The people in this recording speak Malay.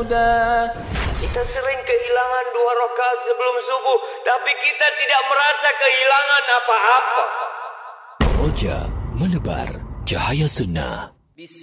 الهدى. Kita sering kehilangan 2 rakaat sebelum subuh, tapi kita tidak merasa kehilangan apa-apa. Roja menebar cahaya sunnah.